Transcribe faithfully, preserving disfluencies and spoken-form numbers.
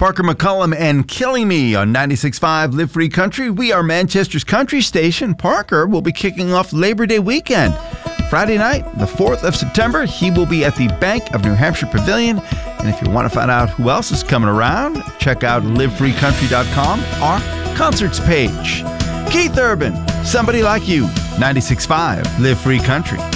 Parker McCullum and Killing Me on ninety-six point five Live Free Country. We are Manchester's country station. Parker will be kicking off Labor Day weekend. Friday night, the fourth of September, he will be at the Bank of New Hampshire Pavilion. And if you want to find out who else is coming around, check out live free country dot com, our concerts page. Keith Urban, Somebody Like You, ninety-six point five Live Free Country.